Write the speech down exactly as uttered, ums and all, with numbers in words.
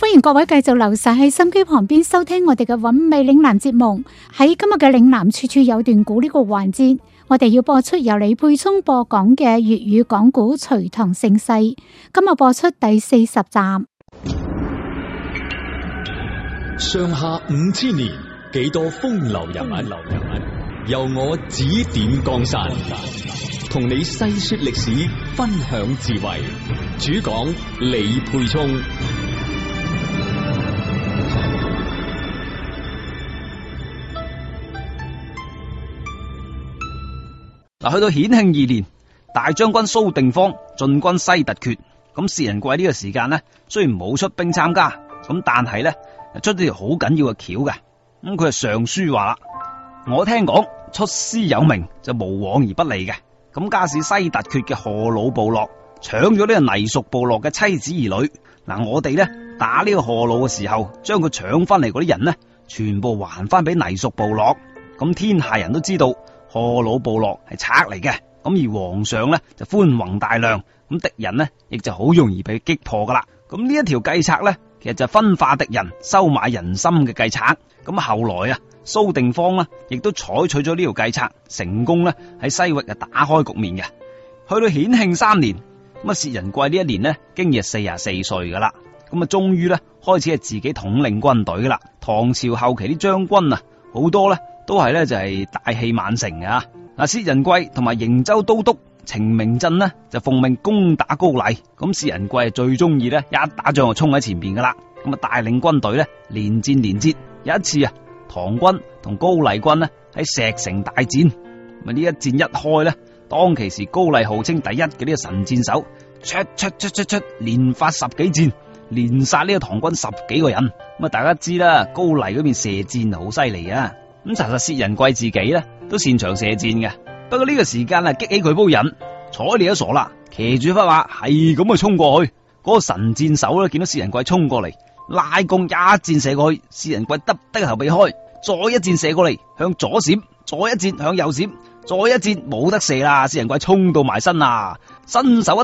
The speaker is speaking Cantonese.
歡迎各位繼續留晒喺心機旁邊收聽我哋嘅韻味嶺南節目。喺今日嘅嶺南處處有段古呢個環節，我哋要播出由李沛聰播講嘅粵語講古《隋唐盛世》。今日播出第四十集。 上下五千年，幾多風流人物，由我指點江山，同你細說歷史，分享智慧。主講李沛聰。 嗱，去到顯慶二年，大將軍蘇定方進軍西突厥。咁薛仁貴呢個時間呢，雖然冇出兵參加，咁但係呢出咗條好緊要嘅橋嘅。咁佢係上書話啦，我聽講出師有名就無往而不利嘅。咁家是西突厥嘅河魯部落搶咗呢個泥蜀部落嘅妻子兒女。嗱，我哋呢打呢個河魯嘅時候，將佢搶翻嚟嗰啲人呢，全部還翻俾泥蜀部落。咁天下人都知道河魯部落係賊嚟嘅，咁而皇上呢就寬宏大量，咁敵人呢亦就好容易被擊破噶啦。咁呢一條計策呢，其實就分化敵人、收買人心嘅計策。咁後來啊，蘇定方呢亦都採取咗呢條計策，成功呢喺西域啊打開局面嘅。去到顯慶三年，咁啊薛仁貴呢一年呢，經已四十四歲噶啦，咁啊終於呢開始係自己統領軍隊噶啦。唐朝後期啲將軍啊，好多呢都係咧就係大器晚成嘅。嗱，薛仁貴同埋營州都督程明鎮呢就奉命攻打高麗。咁薛仁貴係最中意咧一打仗就衝喺前邊噶啦，咁啊帶領軍隊咧連戰連捷。有一次啊，唐軍同高麗軍呢喺石城大戰，咁呢一戰一開咧，當其時高麗號稱第一嘅呢個神箭手出出出出出連發十幾箭，連殺呢個唐軍十幾個人。咁啊大家知啦，高麗嗰邊射箭好犀利啊。咁查實薛仁貴自己咧都擅長射箭嘅，不過呢個時間啊激起佢煲癮，睬你都傻啦，騎住匹馬係咁啊衝過去。嗰個神箭手咧見到薛仁貴衝過嚟，拉弓一箭射過去，薛仁貴耷低頭避開，再一箭射過嚟向左閃，再一箭向右閃，再一箭冇得射啦。薛仁貴衝到埋身啊，伸手一